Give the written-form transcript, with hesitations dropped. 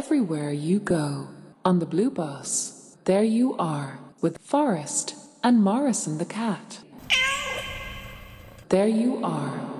everywhere you go. On the Blue Bus, there you are, with Forrest and Morrison the cat. There you are,